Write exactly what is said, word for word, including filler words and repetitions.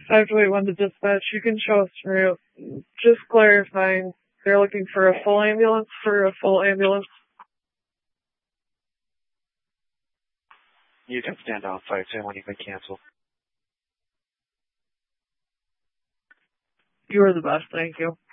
five two eight one to dispatch. You can show us through. Just clarifying, they're looking for a full ambulance for a full ambulance. You can stand on five two when you can cancel. You are the best. Thank you.